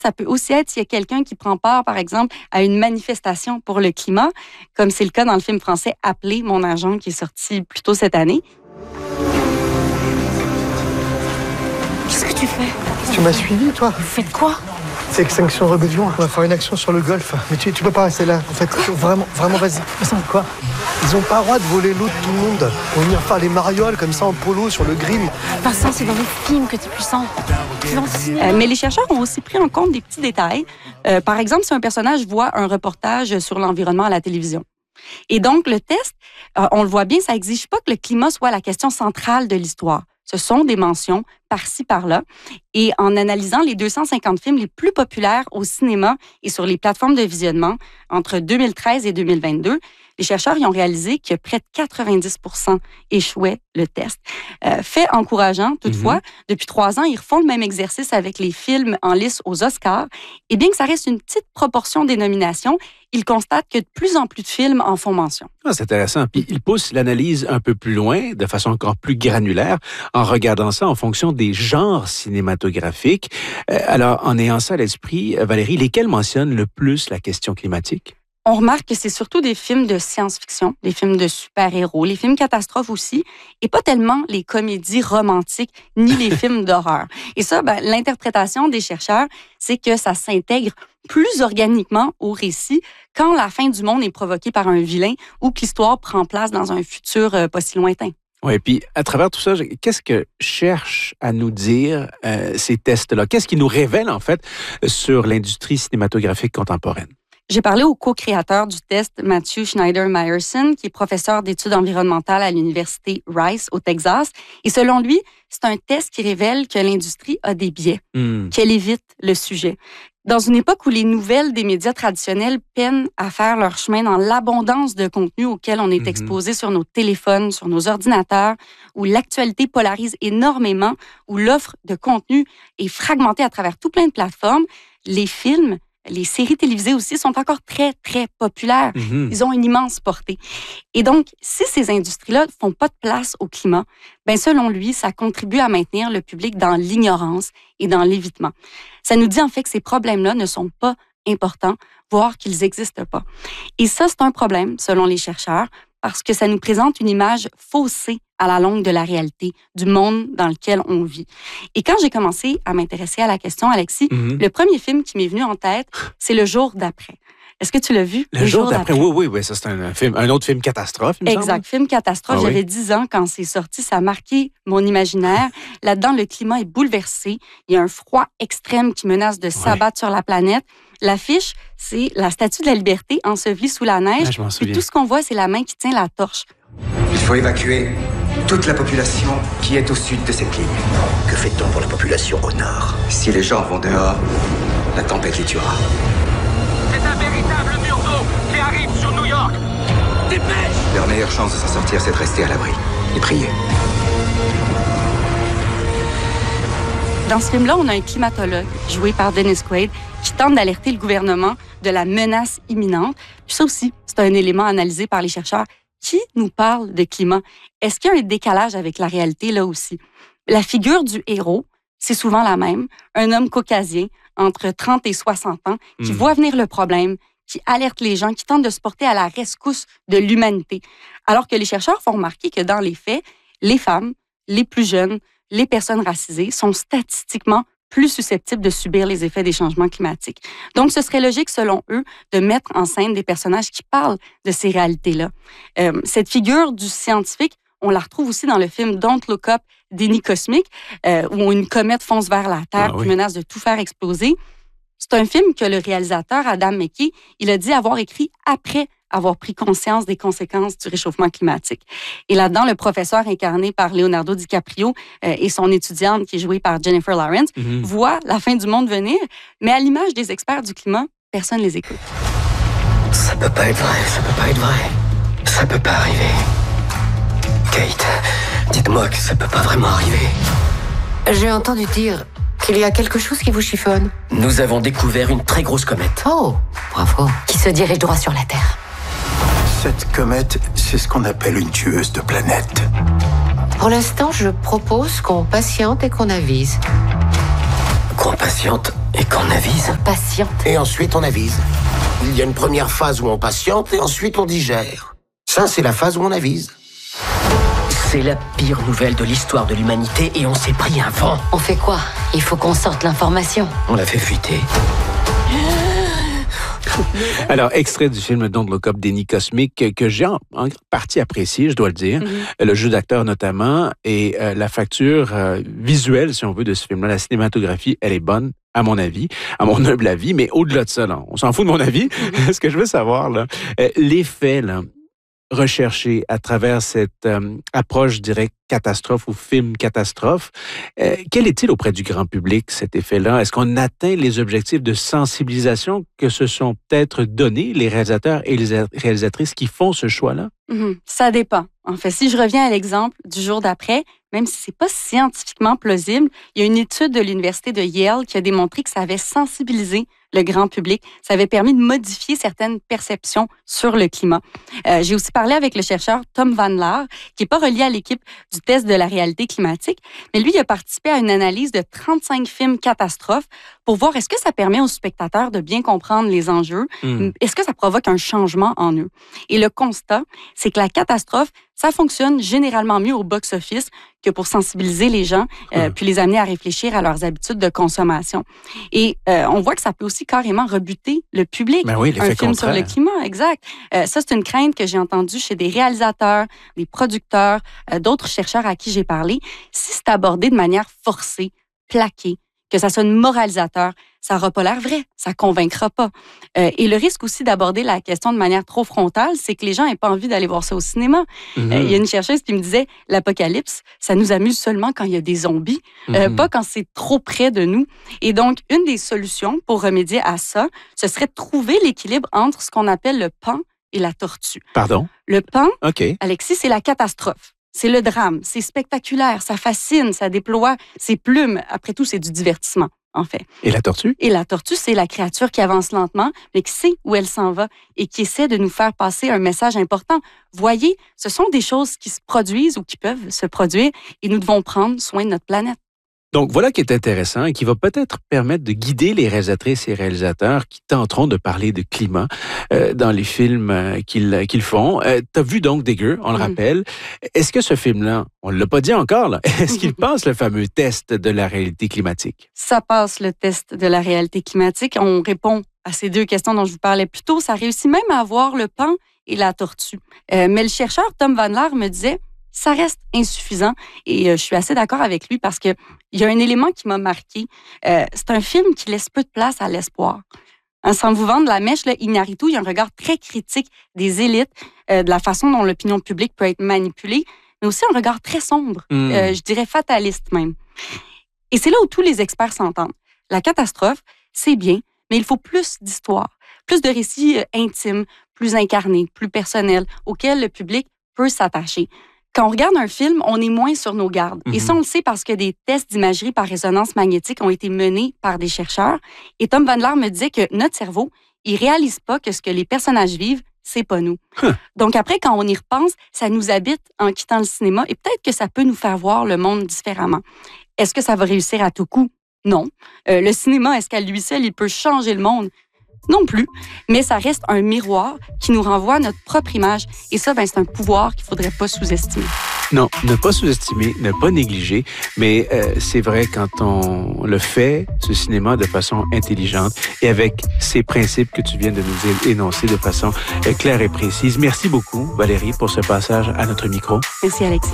Ça peut aussi être s'il y a quelqu'un qui prend part, par exemple, à une manifestation pour le climat, comme c'est le cas dans le film français Appelé, mon agent, qui est sorti plus tôt cette année. Qu'est-ce que tu fais? Tu m'as suivi, toi? Faites quoi? C'est Extinction Rebellion. On va faire une action sur le golfe. Mais tu peux pas rester là. En fait, vraiment, vas-y. Quoi? Ils ont pas le droit de voler l'eau de tout le monde. On va venir faire les marioles comme ça en polo sur le green. Vincent, c'est dans les films que t'es puissant. Mais les chercheurs ont aussi pris en compte des petits détails. Par exemple, si un personnage voit un reportage sur l'environnement à la télévision. Et donc, le test, on le voit bien, ça n'exige pas que le climat soit la question centrale de l'histoire. Ce sont des mentions par-ci, par-là. Et en analysant les 250 films les plus populaires au cinéma et sur les plateformes de visionnement entre 2013 et 2022, les chercheurs y ont réalisé que près de 90% échouaient le test. Fait encourageant, toutefois, depuis 3 ans, ils refont le même exercice avec les films en lice aux Oscars. Et bien que ça reste une petite proportion des nominations, ils constatent que de plus en plus de films en font mention. Ah, c'est intéressant. Puis ils poussent l'analyse un peu plus loin, de façon encore plus granulaire, en regardant ça en fonction des genres cinématographiques. Alors, en ayant ça à l'esprit, Valérie, lesquels mentionnent le plus la question climatique? On remarque que c'est surtout des films de science-fiction, des films de super-héros, les films catastrophes aussi, et pas tellement les comédies romantiques ni les films d'horreur. Et ça, l'interprétation des chercheurs, c'est que ça s'intègre plus organiquement au récit quand la fin du monde est provoquée par un vilain ou que l'histoire prend place dans un futur pas si lointain. Oui, puis à travers tout ça, qu'est-ce que cherchent à nous dire ces tests-là? Qu'est-ce qu'ils nous révèlent, en fait, sur l'industrie cinématographique contemporaine? J'ai parlé au co-créateur du test, Matthew Schneider-Meyerson, qui est professeur d'études environnementales à l'université Rice au Texas. Et selon lui, c'est un test qui révèle que l'industrie a des biais, qu'elle évite le sujet. Dans une époque où les nouvelles des médias traditionnels peinent à faire leur chemin dans l'abondance de contenu auquel on est exposé sur nos téléphones, sur nos ordinateurs, où l'actualité polarise énormément, où l'offre de contenu est fragmentée à travers tout plein de plateformes, les films, les séries télévisées aussi sont encore très, très populaires. Ils ont une immense portée. Et donc, si ces industries-là ne font pas de place au climat, selon lui, ça contribue à maintenir le public dans l'ignorance et dans l'évitement. Ça nous dit en fait que ces problèmes-là ne sont pas importants, voire qu'ils n'existent pas. Et ça, c'est un problème, selon les chercheurs, parce que ça nous présente une image faussée à la longue de la réalité, du monde dans lequel on vit. Et quand j'ai commencé à m'intéresser à la question, Alexis, le premier film qui m'est venu en tête, c'est Le jour d'après. Est-ce que tu l'as vu? Le jour d'après? Oui, ça c'est un autre film catastrophe, il me semble. Exact, film catastrophe. J'avais 10 ans quand c'est sorti, ça a marqué mon imaginaire. Là-dedans, le climat est bouleversé. Il y a un froid extrême qui menace de s'abattre sur la planète. L'affiche, c'est la Statue de la Liberté ensevelie sous la neige. Je m'en souviens. Et tout ce qu'on voit, c'est la main qui tient la torche. Il faut évacuer toute la population qui est au sud de cette ligne. Que fait-on pour la population au nord? Si les gens vont dehors, la tempête les tuera. C'est un véritable mur d'eau qui arrive sur New York. Dépêche! Leur meilleure chance de s'en sortir, c'est de rester à l'abri et prier. Dans ce film-là, on a un climatologue, joué par Dennis Quaid, qui tente d'alerter le gouvernement de la menace imminente. Puis ça aussi, c'est un élément analysé par les chercheurs. Qui nous parle de climat? Est-ce qu'il y a un décalage avec la réalité là aussi? La figure du héros, c'est souvent la même. Un homme caucasien, entre 30 et 60 ans, qui voit venir le problème, qui alerte les gens, qui tente de se porter à la rescousse de l'humanité. Alors que les chercheurs font remarquer que dans les faits, les femmes, les plus jeunes, les personnes racisées sont statistiquement plus susceptibles de subir les effets des changements climatiques. Donc, ce serait logique, selon eux, de mettre en scène des personnages qui parlent de ces réalités-là. Cette figure du scientifique, on la retrouve aussi dans le film Don't Look Up, Déni cosmique, où une comète fonce vers la Terre qui menace de tout faire exploser. C'est un film que le réalisateur Adam McKay, il a dit avoir écrit après avoir pris conscience des conséquences du réchauffement climatique. Et là-dedans, le professeur incarné par Leonardo DiCaprio et son étudiante qui est jouée par Jennifer Lawrence voient la fin du monde venir, mais à l'image des experts du climat, personne ne les écoute. Ça peut pas être vrai, ça peut pas être vrai. Ça peut pas arriver. Kate, dites-moi que ça peut pas vraiment arriver. J'ai entendu dire qu'il y a quelque chose qui vous chiffonne. Nous avons découvert une très grosse comète. Oh, bravo. Qui se dirige droit sur la Terre. Cette comète, c'est ce qu'on appelle une tueuse de planètes. Pour l'instant, je propose qu'on patiente et qu'on avise. Qu'on patiente? Et qu'on avise. Patiente. Et ensuite, on avise. Il y a une première phase où on patiente et ensuite on digère. Ça, c'est la phase où on avise. C'est la pire nouvelle de l'histoire de l'humanité et on s'est pris un vent. On fait quoi? Il faut qu'on sorte l'information. On l'a fait fuiter. Alors, extrait du film Don't Look Up d'Eni Cosmic que j'ai en partie apprécié, je dois le dire. Le jeu d'acteur notamment et la facture visuelle, si on veut, de ce film-là. La cinématographie, elle est bonne, à mon avis, à mon humble avis, mais au-delà de ça, là, on s'en fout de mon avis. Ce que je veux savoir, là, l'effet, là, recherché à travers cette approche, je dirais, catastrophe ou film catastrophe. Quel est-il auprès du grand public, cet effet-là? Est-ce qu'on atteint les objectifs de sensibilisation que se sont peut-être donnés les réalisateurs et les réalisatrices qui font ce choix-là? Ça dépend. En fait, si je reviens à l'exemple du jour d'après, même si c'est pas scientifiquement plausible, il y a une étude de l'Université de Yale qui a démontré que ça avait sensibilisé le grand public. Ça avait permis de modifier certaines perceptions sur le climat. J'ai aussi parlé avec le chercheur Tom Van Laar, qui n'est pas relié à l'équipe du test de la réalité climatique, mais lui, il a participé à une analyse de 35 films catastrophes pour voir est-ce que ça permet aux spectateurs de bien comprendre les enjeux, est-ce que ça provoque un changement en eux. Et le constat, c'est que la catastrophe, ça fonctionne généralement mieux au box-office que pour sensibiliser les gens, puis les amener à réfléchir à leurs habitudes de consommation. Et on voit que ça peut aussi carrément rebuter le public. Ben oui, l'effet un film contraire. sur le climat, exact. Ça, c'est une crainte que j'ai entendue chez des réalisateurs, des producteurs, d'autres chercheurs à qui j'ai parlé. Si c'est abordé de manière forcée, plaquée, que ça sonne moralisateur, ça n'aura pas l'air vrai, ça convaincra pas. Et le risque aussi d'aborder la question de manière trop frontale, c'est que les gens n'aient pas envie d'aller voir ça au cinéma. Il y a une chercheuse qui me disait, l'apocalypse, ça nous amuse seulement quand il y a des zombies, pas quand c'est trop près de nous. Et donc, une des solutions pour remédier à ça, ce serait de trouver l'équilibre entre ce qu'on appelle le pan et la tortue. Pardon? Le pan, OK. Alexis, c'est la catastrophe. C'est le drame, c'est spectaculaire, ça fascine, ça déploie ses plumes. Après tout, c'est du divertissement, en fait. Et la tortue? Et la tortue, c'est la créature qui avance lentement, mais qui sait où elle s'en va et qui essaie de nous faire passer un message important. Voyez, ce sont des choses qui se produisent ou qui peuvent se produire et nous devons prendre soin de notre planète. Donc, voilà qui est intéressant et qui va peut-être permettre de guider les réalisatrices et réalisateurs qui tenteront de parler de climat dans les films qu'ils font. Tu as vu donc Digger, on le rappelle. Est-ce que ce film-là, on ne l'a pas dit encore, là, est-ce qu'il passe le fameux test de la réalité climatique? Ça passe le test de la réalité climatique. On répond à ces deux questions dont je vous parlais plus tôt. Ça réussit même à avoir le pan et la tortue. Mais le chercheur Tom Van Laar me disait, ça reste insuffisant et je suis assez d'accord avec lui parce que il y a un élément qui m'a marqué. C'est un film qui laisse peu de place à l'espoir. Sans vous vendre la mèche, là, Iñárritu, il y a un regard très critique des élites, de la façon dont l'opinion publique peut être manipulée, mais aussi un regard très sombre, je dirais fataliste même. Et c'est là où tous les experts s'entendent. La catastrophe, c'est bien, mais il faut plus d'histoires, plus de récits intimes, plus incarnés, plus personnels, auxquels le public peut s'attacher. Quand on regarde un film, on est moins sur nos gardes. Et ça, on le sait parce que des tests d'imagerie par résonance magnétique ont été menés par des chercheurs. Et Tom Van Laar me disait que notre cerveau, il réalise pas que ce que les personnages vivent, c'est pas nous. Donc après, quand on y repense, ça nous habite en quittant le cinéma et peut-être que ça peut nous faire voir le monde différemment. Est-ce que ça va réussir à tout coup? Non. Le cinéma, est-ce qu'à lui seul, il peut changer le monde? Non plus, mais ça reste un miroir qui nous renvoie à notre propre image. Et ça, c'est un pouvoir qu'il ne faudrait pas sous-estimer. Non, ne pas sous-estimer, ne pas négliger, mais c'est vrai quand on le fait, ce cinéma, de façon intelligente et avec ces principes que tu viens de nous énoncer de façon claire et précise. Merci beaucoup, Valérie, pour ce passage à notre micro. Merci, Alexis.